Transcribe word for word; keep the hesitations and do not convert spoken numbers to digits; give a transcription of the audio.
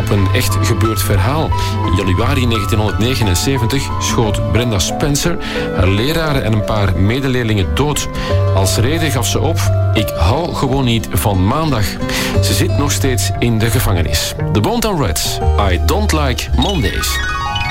op een echt gebeurd verhaal. In januari negentienhonderdnegenenzeventig schoot Brenda Spencer haar leraren en een paar medeleerlingen dood. Als reden gaf ze op: ik hou gewoon niet van maandag. Ze zit nog steeds in de gevangenis. The Bonetown Reds, I Don't Like Mondays.